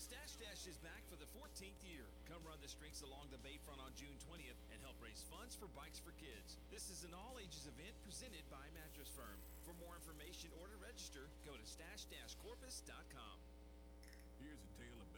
Stash Dash is back for the 14th year. Come run the streets along the Bayfront on June 20th and help raise funds for Bikes for Kids. This is an all-ages event presented by Mattress Firm. For more information or to register, go to stash-corpus.com. Here's a tale of